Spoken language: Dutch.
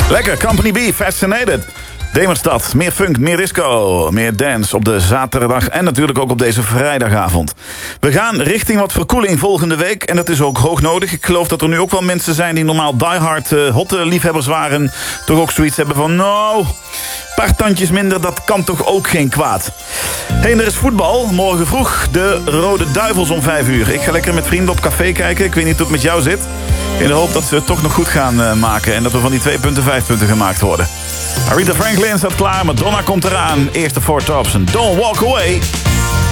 Lekker, Company B, Fascinated. Demerstad, meer funk, meer disco, meer dance op de zaterdag en natuurlijk ook op deze vrijdagavond. We gaan richting wat verkoeling volgende week en dat is ook hoog nodig. Ik geloof dat er nu ook wel mensen zijn die normaal diehard hotte liefhebbers waren, toch ook zoiets hebben van nou, een paar tandjes minder, dat kan toch ook geen kwaad. Hey, en er is voetbal, morgen vroeg de Rode Duivels om 5 uur. Ik ga lekker met vrienden op café kijken, ik weet niet hoe het met jou zit. In de hoop dat ze het toch nog goed gaan maken en dat we van die 2 punten 5 punten gemaakt worden. Aretha Franklin staat klaar, Madonna komt eraan. Eerste Four Tops en Don't Walk Away.